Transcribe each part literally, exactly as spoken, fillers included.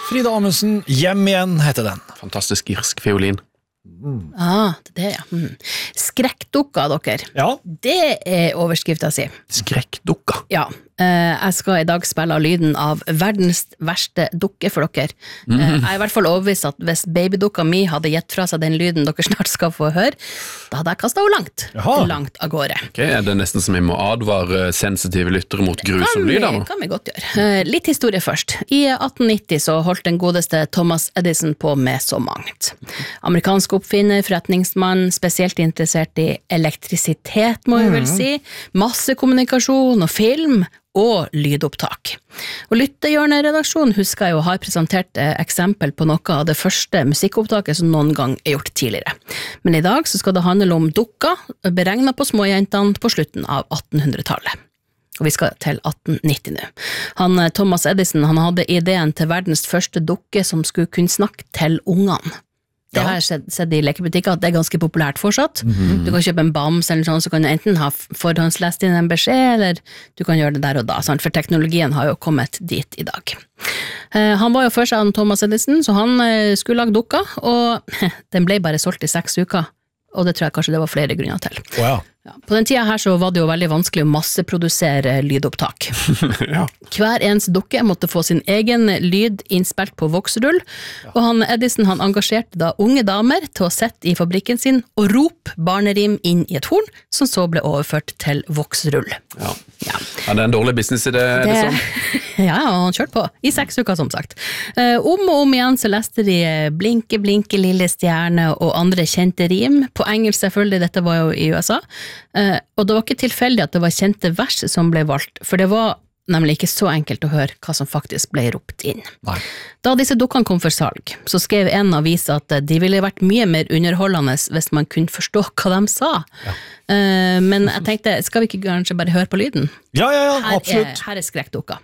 Frida Amundsen, Hjem igjen heter den. Fantastisk irsk fiolin. Mm. Ah, det er det, ja. Mm. Skrekkdukka, dere. Ja. Det er overskriften si. Skrekkdukka? Ja. Uh, jeg skal i dag spille av lyden av verdens verste dukke for dere. Uh, jeg er i hvert fall overbevist at hvis babydukka mi hadde gitt fra seg den lyden dere snart skal få høre, da hadde jeg kastet henne langt. Jaha. Langt av gårde. Ok, er det nesten som vi må advare sensitive lyttere mot grusom lyd? Det kan vi godt gjøre. Uh, litt historie først. I atten nitti så holdt den godeste Thomas Edison på med så mangt. Amerikansk oppfinner, forretningsmann, spesielt interessert i elektrisitet, må jeg vel si, massekommunikasjon og film, og lydopptak. Og Lyttehjørnet-redaksjonen husker jeg jo har presentert eh, eksempel på noe av det første musikkopptaket som noen gang er gjort tidligere. Men i dag så skal det handle om dukka, beregnet på småjentene på slutten av attenhundretallet. Og vi skal til atten nitti nå. Han, Thomas Edison, han hadde ideen til verdens første dukke som skulle kunne snakke til ungene. Det har jeg sett, sett i lekebutikker at det er ganske populært fortsatt. Mm-hmm. Du kan kjøpe en bams eller sånn, så kan du enten ha forhåndslest inn en beskjed, eller du kan gjøre det der og da, sant? For teknologien har jo kommet dit i dag. Uh, han var jo først av Thomas Edison, så han uh, skulle lage dukka, og den ble bare solgt i seks uker, og det tror jeg kanskje det var flere grunner til. Wow. Ja, på den tida her så var det jo veldig vanskelig å masseprodusere lydopptak. Ja. Hver eneste dukke måtte få sin egen lyd innspilt på voksrull, ja. Og han Edison han engasjerte da unge damer til å sette i fabrikken sin og rope barnerim inn i et horn, som så ble overført til voksrull. Ja, ja. Ja, det er en dårlig business i det, det... Edison. Ja, han kjørte på, i seks uker som sagt. Uh, om og om igjen så leste de Blinke, blinke, lille stjerne og andre kjente rim, på engelsk selvfølgelig, dette var jo i U S A. Uh, og det var ikke tilfeldig at det var kjente vers som ble valgt, for det var nemlig ikke så enkelt å høre hva som faktisk ble ropt inn. Nei. Da disse dukkene kom for salg, så skrev en avis at de ville vært mye mer underholdende hvis man kunne forstå hva de sa. Ja. Uh, men jeg tenkte, skal vi ikke kanskje bare høre på lyden? Ja, ja, ja, her absolutt. Er, her er skrekkdukka.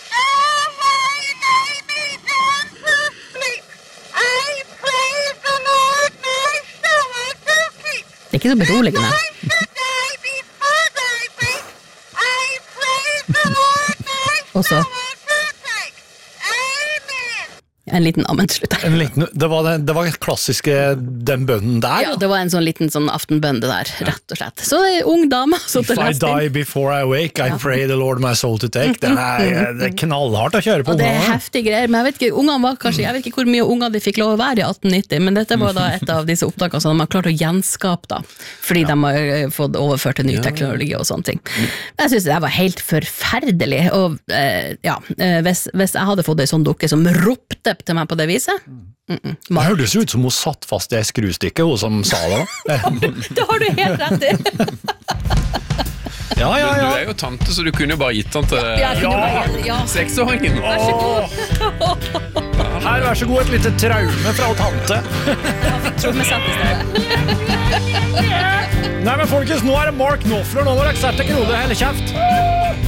Det er ikke så beroligende. Og så en liten ammen til slutt. En liten, det, var det, det var klassiske den bønnen der? Ja, det var en sånn liten sånn aftenbønn det der, rett og slett. Så det er ung dame. If I die before I wake, I pray the Lord my soul to take. Det er, det er knallhardt å kjøre på. Og det er heftige greier, men jeg vet ikke, ungene var kanskje, jeg vet ikke hvor mye unger de fikk lov å være i atten nitti, men dette var da et av disse opptakene som de har klart å gjenskape da, fordi ja. De har fått overført til ny teknologi og sånne ting. Jeg synes det var helt forferdelig, og eh, ja, hvis, hvis jeg hadde fått en sånn dukke som ropte til meg på det viset. Mm -mm. Det hørtes ut som hun satt fast i et skrustykke, hun som sa det. Det har du helt rett i. Ja, ja, ja. Du er jo tante, så du kunne jo bare gitt den til ja, ja. Ja. seksåringen. Vær så god. Her, vær så god, et lite traume fra tante. Jeg fikk trommesett i stedet. Nei, men folkens, nå er det Mark Knopfler, nå må dere sette kroner hele kjeft.